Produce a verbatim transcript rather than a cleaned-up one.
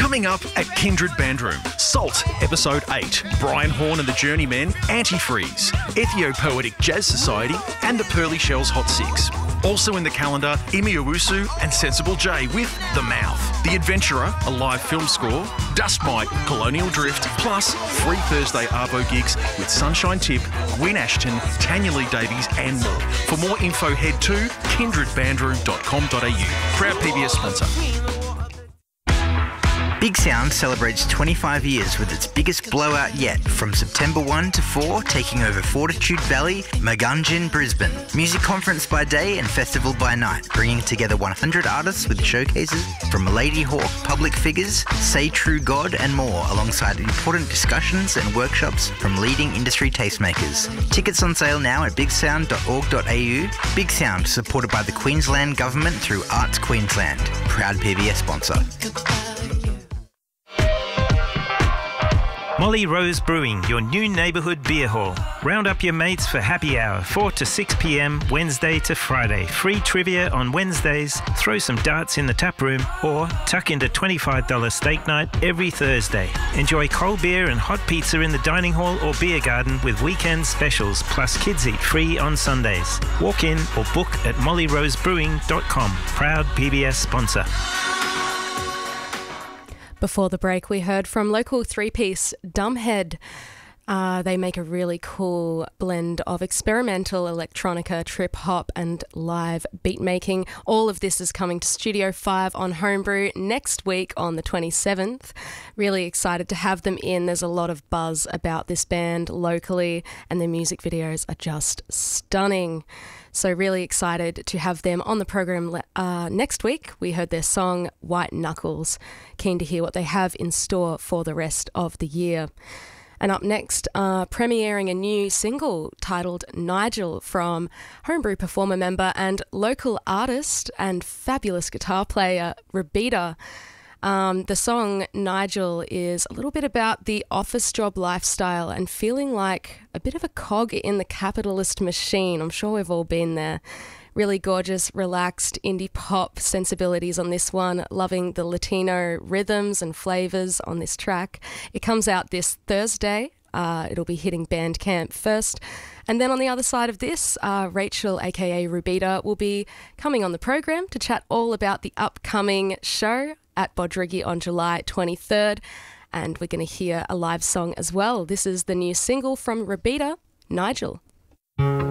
Coming up at Kindred Bandroom, Salt, Episode eight, Brian Horn and the Journeymen, Antifreeze, Ethiopoetic Jazz Society and the Pearly Shells Hot Six. Also in the calendar, Imi Owusu and Sensible J with The Mouth, The Adventurer, a live film score, Dust Mite, Colonial Drift, plus three Thursday Arvo gigs with Sunshine Tip, Gwyn Ashton, Tanya Lee Davies and more. For more info, head to kindred bandroom dot com dot a u. Proud P B S sponsor. Big Sound celebrates twenty-five years with its biggest blowout yet, from September first to fourth, taking over Fortitude Valley, Magungin, Brisbane. Music conference by day and festival by night, bringing together one hundred artists with showcases from Lady Hawk, public figures, Say True God and more, alongside important discussions and workshops from leading industry tastemakers. Tickets on sale now at big sound dot org dot a u. Big Sound, supported by the Queensland Government through Arts Queensland. Proud P B S sponsor. Molly Rose Brewing, your new neighbourhood beer hall. Round up your mates for happy hour, four to six p m, Wednesday to Friday. Free trivia on Wednesdays, throw some darts in the tap room, or tuck into twenty-five dollars steak night every Thursday. Enjoy cold beer and hot pizza in the dining hall or beer garden with weekend specials, plus kids eat free on Sundays. Walk in or book at molly rose brewing dot com. Proud P B S sponsor. Before the break, we heard from local three-piece Dumbhead. Uh, they make a really cool blend of experimental electronica, trip-hop and live beat-making. All of this is coming to Studio five on Homebrew next week on the twenty-seventh. Really excited to have them in. There's a lot of buzz about this band locally, and their music videos are just stunning. So really excited to have them on the program uh, next week. We heard their song White Knuckles. Keen to hear what they have in store for the rest of the year. And up next, uh, premiering a new single titled Nigel from Homebrew performer member and local artist and fabulous guitar player Rabita. Um, the song Nigel is a little bit about the office job lifestyle and feeling like a bit of a cog in the capitalist machine. I'm sure we've all been there. Really gorgeous, relaxed indie pop sensibilities on this one. Loving the Latino rhythms and flavours on this track. It comes out this Thursday. Uh, it'll be hitting Bandcamp first. And then on the other side of this, uh, Rachel, aka Rubita, will be coming on the program to chat all about the upcoming show at Bodrigi on July twenty-third. And we're going to hear a live song as well. This is the new single from Rubita, Nigel.